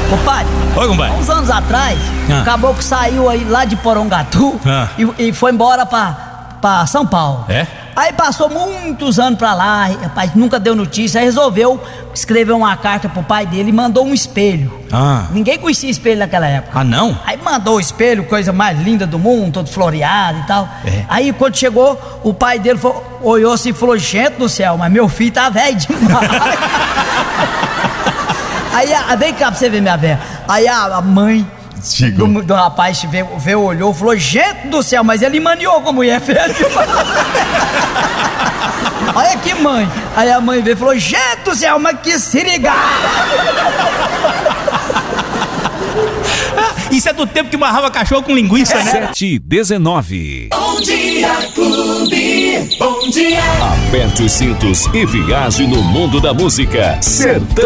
Compadre, Oi, compadre. uns anos atrás, o caboclo saiu aí lá de Porongatu e foi embora pra São Paulo. É? Aí passou muitos anos pra lá, rapaz, nunca deu notícia, aí resolveu escrever uma carta pro pai dele e mandou um espelho. Ninguém conhecia espelho naquela época. Ah, não? Aí mandou o espelho, coisa mais linda do mundo, todo floreado e tal. Aí quando chegou, o pai dele olhou assim e falou: gente do céu, mas meu filho tá velho demais. Aí, vem cá pra você ver minha velha. Aí a mãe do rapaz veio, olhou, falou: gente do céu, mas ele maniou com a mulher velha. Olha aqui, mãe. Aí a mãe veio e falou: gente do céu, mas que sirigada. Isso é do tempo que amarrava cachorro com linguiça, né? 7h19. Bom Dia Clube. Bom dia. Aperte os cintos e viaje no mundo da música. Sertão